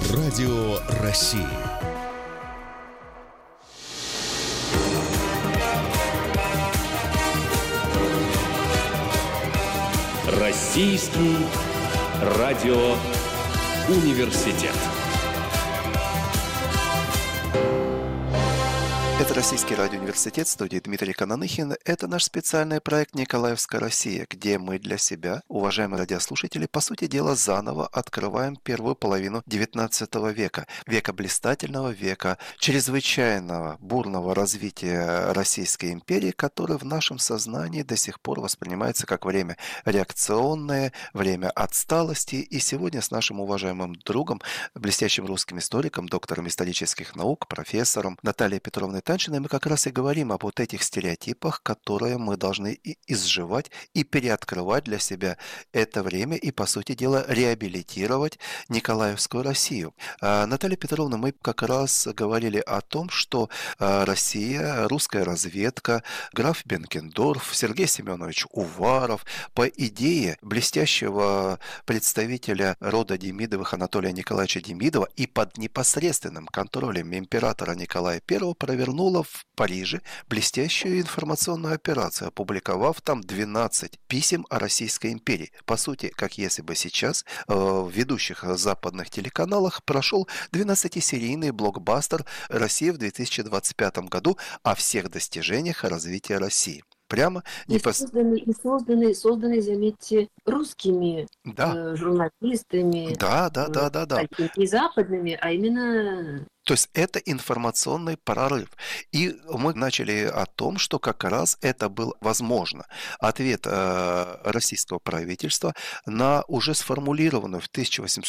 Радио России. Российский радиоуниверситет. Это Российский радиоуниверситет, в студии Дмитрий Кананыхин. Это наш специальный проект «Николаевская Россия», где мы для себя, уважаемые радиослушатели, по сути дела заново открываем первую половину XIX века. Века блистательного, века чрезвычайного бурного развития Российской империи, которое в нашем сознании до сих пор воспринимается как время реакционное, время отсталости. И сегодня с нашим уважаемым другом, блестящим русским историком, доктором исторических наук, профессором Натальей Петровной Таншиной мы как раз и говорим об вот этих стереотипах, которые мы должны и изживать, и переоткрывать для себя это время, и, по сути дела, реабилитировать Николаевскую Россию. Наталья Петровна, мы как раз говорили о том, что Россия, русская разведка, граф Бенкендорф, Сергей Семенович Уваров, по идее блестящего представителя рода Демидовых Анатолия Николаевича Демидова и под непосредственным контролем императора Николая I провернула в Париже блестящую информационную операцию, опубликовав там 12 писем о Российской империи. По сути, как если бы сейчас в ведущих западных телеканалах прошел 12-серийный блокбастер «Россия в 2025 году» о всех достижениях развития России. Прямо созданный, заметьте, русскими журналистами, не западными, а именно... То есть это информационный прорыв. И мы начали о том, что как раз это был, возможно, ответ российского правительства на уже сформулированную в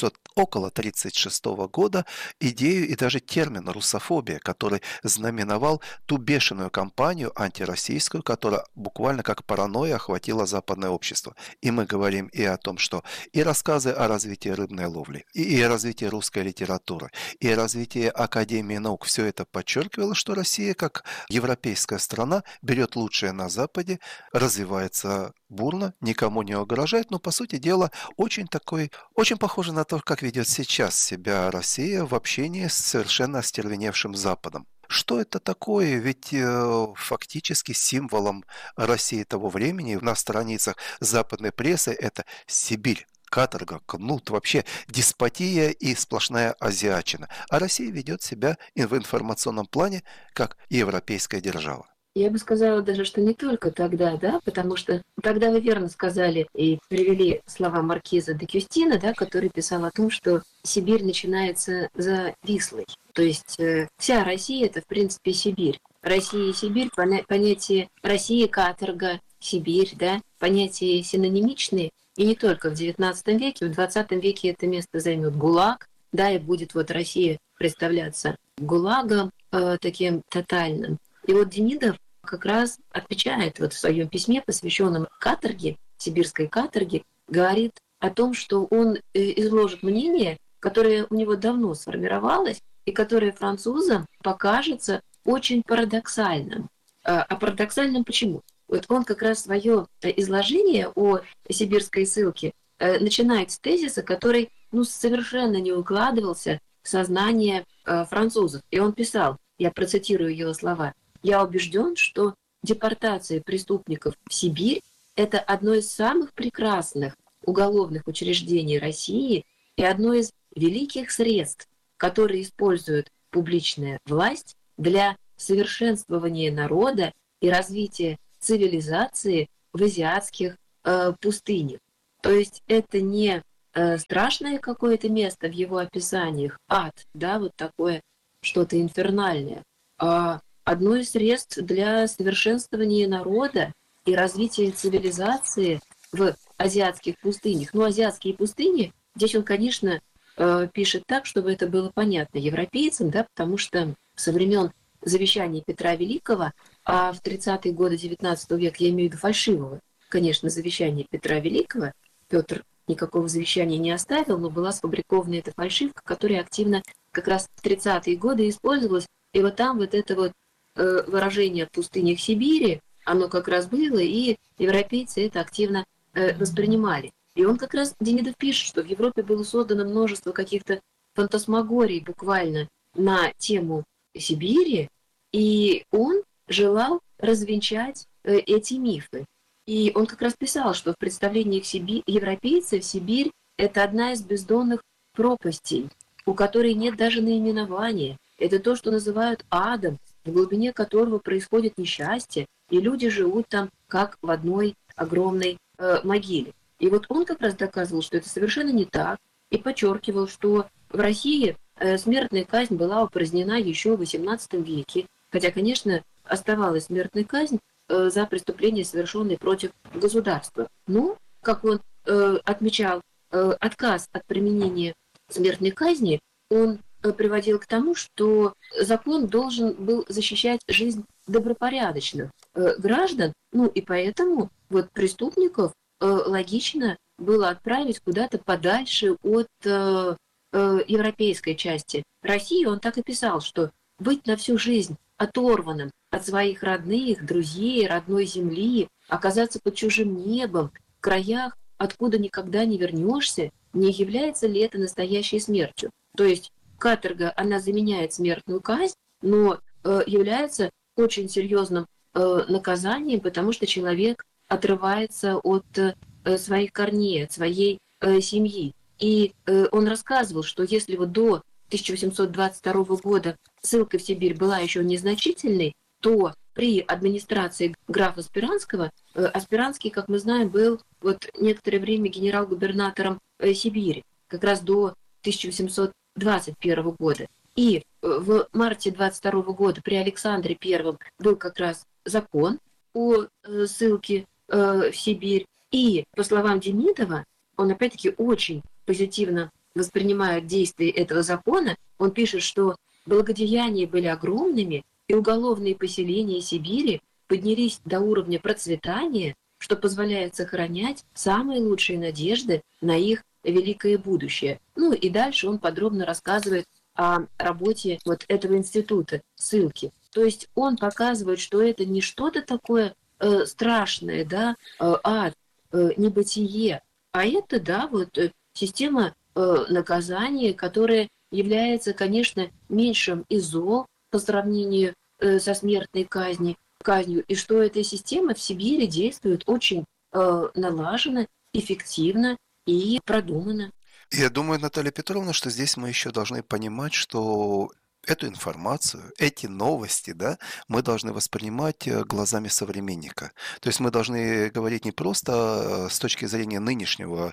1836 года идею и даже термин «русофобия», который знаменовал ту бешеную кампанию антироссийскую, которая буквально как паранойя охватила западное общество. И мы говорим и о том, что и рассказы о развитии рыбной ловли, и о развитии русской литературы, и о развитии Академии наук, все это подчеркивало, что Россия, как европейская страна, берет лучшее на Западе, развивается бурно, никому не угрожает, но, по сути дела, очень похоже на то, как ведет сейчас себя Россия в общении с совершенно остервеневшим Западом. Что это такое? Ведь фактически символом России того времени на страницах западной прессы это Сибирь. Каторга, кнут, вообще деспотия и сплошная азиатчина. А Россия ведет себя в информационном плане как европейская держава. Я бы сказала даже, что не только тогда, потому что тогда вы верно сказали и привели слова маркиза де Кюстина, который писал о том, что Сибирь начинается за Вислой. То есть вся Россия – это, в принципе, Сибирь. Россия и Сибирь, понятие Россия, каторга, Сибирь, понятия синонимичные. И не только в XIX веке, в XX веке это место займет ГУЛАГ, и будет Россия представляться ГУЛАГом таким тотальным. И Демидов как раз отвечает в своем письме, посвященном каторге, сибирской каторге, говорит о том, что он изложит мнение, которое у него давно сформировалось и которое французам покажется очень парадоксальным. А парадоксальным почему? Он как раз свое изложение о сибирской ссылке начинает с тезиса, который совершенно не укладывался в сознание французов. И он писал, я процитирую его слова, «Я убежден, что депортация преступников в Сибирь – это одно из самых прекрасных уголовных учреждений России и одно из великих средств, которые использует публичная власть для совершенствования народа и развития цивилизации в азиатских пустынях». То есть это не страшное какое-то место в его описаниях, ад, такое что-то инфернальное, а одно из средств для совершенствования народа и развития цивилизации в азиатских пустынях. Азиатские пустыни, здесь он, конечно, пишет так, чтобы это было понятно европейцам, потому что со времен завещания Петра Великого, а в 30-е годы XIX века, я имею в виду фальшивого, конечно, завещания Петра Великого, Петр никакого завещания не оставил, но была сфабрикована эта фальшивка, которая активно как раз в 30-е годы использовалась. И там это выражение «в пустынях Сибири», оно как раз было, и европейцы это активно воспринимали. И он как раз, Демидов пишет, что в Европе было создано множество каких-то фантасмагорий буквально на тему Сибири, и он желал развенчать эти мифы. И он как раз писал, что в представлениях европейцев Сибирь – это одна из бездонных пропастей, у которой нет даже наименования. Это то, что называют адом, в глубине которого происходит несчастье, и люди живут там как в одной огромной могиле. И вот он как раз доказывал, что это совершенно не так, и подчеркивал, что в России смертная казнь была упразднена еще в XVIII веке, хотя, конечно, оставалась смертная казнь за преступления, совершенные против государства. Но, как он отмечал, отказ от применения смертной казни, он приводил к тому, что закон должен был защищать жизнь добропорядочных граждан, ну и поэтому вот преступников логично было отправить куда-то подальше от европейской части России. Он так и писал, что быть на всю жизнь оторванным от своих родных, друзей, родной земли, оказаться под чужим небом, в краях, откуда никогда не вернешься, не является ли это настоящей смертью. То есть каторга, она заменяет смертную казнь, но является очень серьезным наказанием, потому что человек отрывается от своих корней, от своей семьи. И он рассказывал, что если вот до 1822 года ссылка в Сибирь была еще незначительной, то при администрации графа Спиранского, Спиранский, как мы знаем, был вот некоторое время генерал-губернатором Сибири, как раз до 1821 года. И в марте 22 года при Александре I был как раз закон о ссылке в Сибирь. И, по словам Демидова, он опять-таки очень позитивно воспринимает действие этого закона. Он пишет, что благодеяния были огромными, и уголовные поселения Сибири поднялись до уровня процветания, что позволяет сохранять самые лучшие надежды на их великое будущее. Ну и дальше он подробно рассказывает о работе вот этого института ссылки. То есть он показывает, что это не что-то такое страшное, да, ад, небытие, а это, да, вот система наказания, которая является, конечно, меньшим из зол по сравнению со смертной казнью, и что эта система в Сибири действует очень налаженно, эффективно и продуманно. Я думаю, Наталья Петровна, что здесь мы еще должны понимать, что эту информацию, эти новости, да, мы должны воспринимать глазами современника. То есть мы должны говорить не просто с точки зрения нынешнего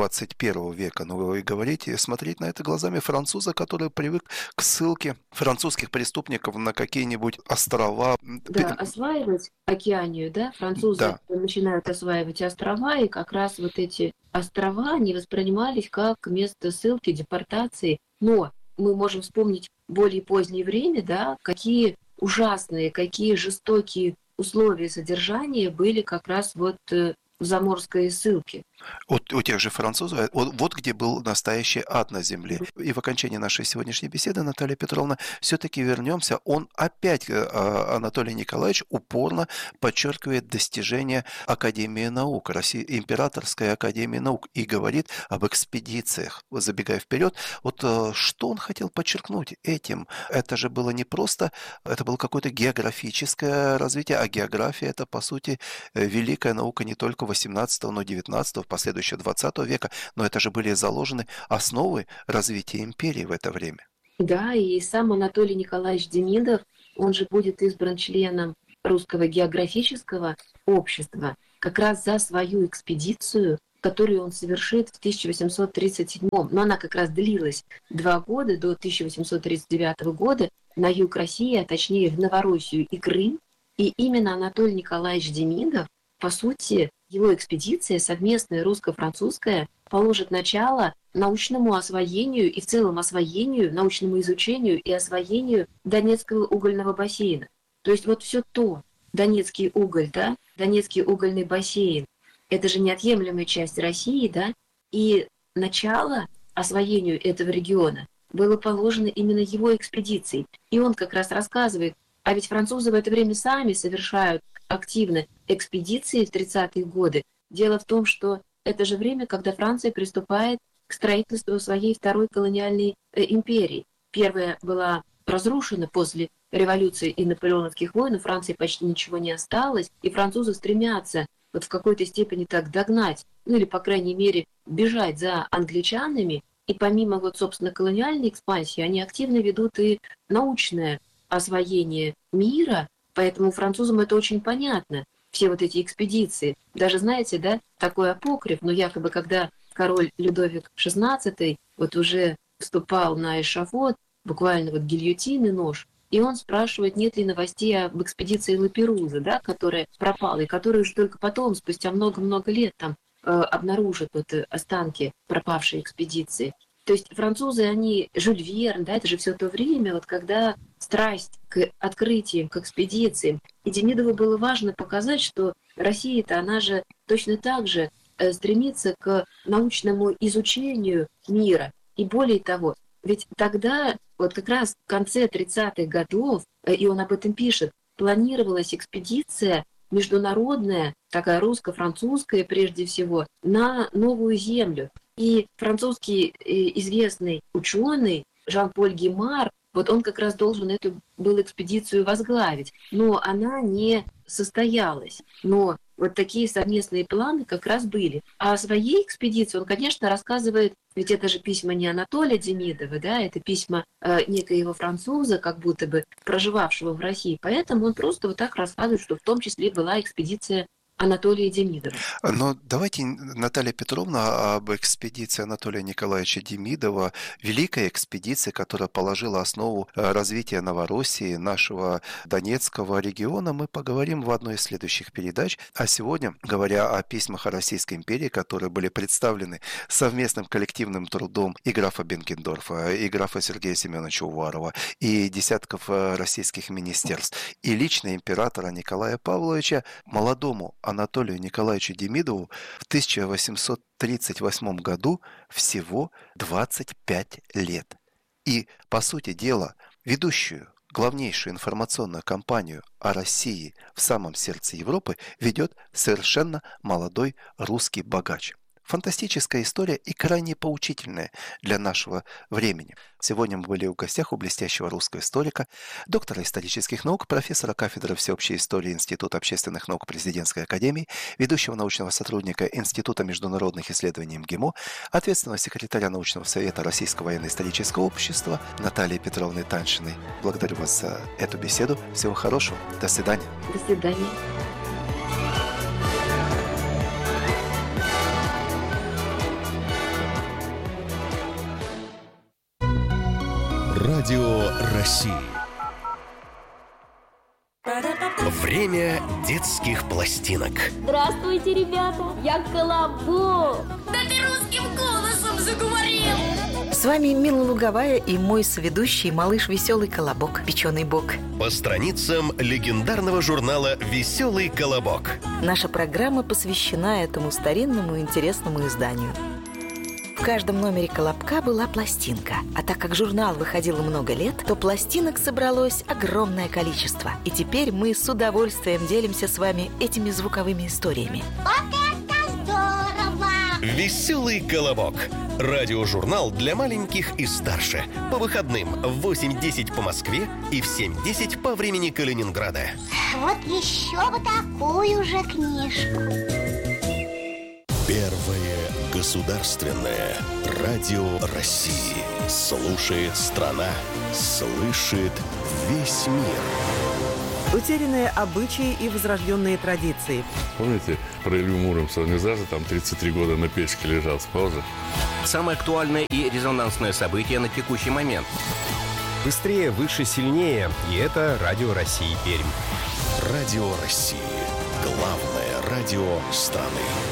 21 века, но и говорить, и смотреть на это глазами француза, который привык к ссылке французских преступников на какие-нибудь острова. Да, осваивать Океанию, да, французы начинают осваивать острова, и как раз вот эти острова, они воспринимались как место ссылки, депортации, но мы можем вспомнить более позднее время, да, какие ужасные, какие жестокие условия содержания были как раз вот в заморской ссылке. У тех же французов, вот где был настоящий ад на земле. И в окончании нашей сегодняшней беседы, Наталья Петровна, все-таки вернемся. Он опять, Анатолий Николаевич, упорно подчеркивает достижения Академии наук, Императорской Академии наук, и говорит об экспедициях. Забегая вперед, вот что он хотел подчеркнуть этим? Это же было не просто, это было какое-то географическое развитие, а география – это, по сути, великая наука не только 18-го, но и 19-го, последующего 20 века, но это же были заложены основы развития империи в это время. Да, и сам Анатолий Николаевич Демидов, он же будет избран членом Русского географического общества как раз за свою экспедицию, которую он совершит в 1837, но она как раз длилась 2 года, до 1839 года, на юг России, а точнее в Новороссию и Крым. И именно Анатолий Николаевич Демидов, по сути, его экспедиция совместная русско-французская положит начало научному освоению и в целом освоению, научному изучению и освоению Донецкого угольного бассейна. То есть вот все то, Донецкий уголь, да, Донецкий угольный бассейн, это же неотъемлемая часть России, да, и начало освоению этого региона было положено именно его экспедицией. И он как раз рассказывает, а ведь французы в это время сами совершают активно экспедиции в 30-е годы. Дело в том, что это же время, когда Франция приступает к строительству своей второй колониальной империи. Первая была разрушена после революции и наполеоновских войн, у Франции почти ничего не осталось, и французы стремятся вот в какой-то степени так догнать, ну или, по крайней мере, бежать за англичанами, и помимо вот, собственно, колониальной экспансии, они активно ведут и научное освоение мира, поэтому французам это очень понятно, все вот эти экспедиции. Даже, знаете, да, такой апокриф, но якобы, когда король Людовик XVI вот уже вступал на эшафот, буквально вот гильотин и нож, и он спрашивает, нет ли новостей об экспедиции Лаперуза, да, которая пропала, и которая уже только потом, спустя много-много лет, там обнаружат вот останки пропавшей экспедиции. То есть французы, они, Жюль Верн, да, это же все то время, вот когда страсть к открытиям, к экспедициям. И Демидову было важно показать, что Россия-то, она же точно так же стремится к научному изучению мира. И более того, ведь тогда, вот как раз в конце 30-х годов, и он об этом пишет, планировалась экспедиция международная, такая русско-французская прежде всего, на Новую Землю. И французский известный ученый Жан-Поль Гимар, вот он как раз должен эту был экспедицию возглавить, но она не состоялась. Но вот такие совместные планы как раз были. А о своей экспедиции он, конечно, рассказывает, ведь это же письма не Анатолия Демидова, да, это письма некоего француза, как будто бы проживавшего в России. Поэтому он просто вот так рассказывает, что в том числе была экспедиция Анатолия Демидова. Но давайте, Наталья Петровна, об экспедиции Анатолия Николаевича Демидова, великой экспедиции, которая положила основу развития Новороссии, нашего Донецкого региона, мы поговорим в одной из следующих передач. А сегодня, говоря о письмах о Российской империи, которые были представлены совместным коллективным трудом и графа Бенкендорфа, и графа Сергея Семеновича Уварова, и десятков российских министерств, и лично императора Николая Павловича, молодому Анатолию Николаевичу Демидову в 1838 году всего 25 лет. И, по сути дела, ведущую, главнейшую информационную кампанию о России в самом сердце Европы ведет совершенно молодой русский богач. Фантастическая история и крайне поучительная для нашего времени. Сегодня мы были в гостях у блестящего русского историка, доктора исторических наук, профессора кафедры всеобщей истории Института общественных наук Президентской академии, ведущего научного сотрудника Института международных исследований МГИМО, ответственного секретаря научного совета Российского военно-исторического общества Натальи Петровны Таньшиной. Благодарю вас за эту беседу. Всего хорошего. До свидания. До свидания. Радио России. Время детских пластинок. Здравствуйте, ребята! Я Колобок! Да ты русским голосом заговорил! С вами Мила Луговая и мой соведущий малыш Веселый Колобок, Печеный Бок. По страницам легендарного журнала «Веселый Колобок». Наша программа посвящена этому старинному и интересному изданию. В каждом номере «Колобка» была пластинка. А так как журнал выходил много лет, то пластинок собралось огромное количество. И теперь мы с удовольствием делимся с вами этими звуковыми историями. Вот это здорово! «Веселый Колобок». Радиожурнал для маленьких и старше. По выходным в 8:10 по Москве и в 7:10 по времени Калининграда. Вот еще бы такую же книжку. Первое государственное радио России. Слушает страна, слышит весь мир. Утерянные обычаи и возрожденные традиции. Помните, про Илью Муромца? Он из АЗа там 33 года на печке лежал, спал же. Самое актуальное и резонансное событие на текущий момент. Быстрее, выше, сильнее. И это Радио России Пермь. Радио России. Главное радио страны.